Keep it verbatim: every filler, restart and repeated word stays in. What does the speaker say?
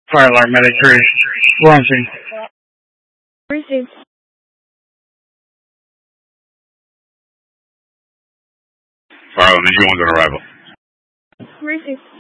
Fire alarm, medic three. We're on scene. Received. Fire alarm, you on arrival. Received.